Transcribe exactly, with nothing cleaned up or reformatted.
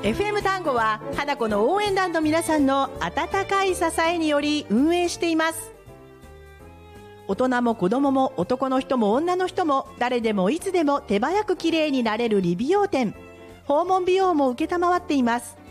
エフエム タンゴは花子の応援団の皆さんの温かい支えにより運営しています。大人も子供も男の人も女の人も誰でもいつでも手早く綺麗になれる理美容店、訪問美容も承っています。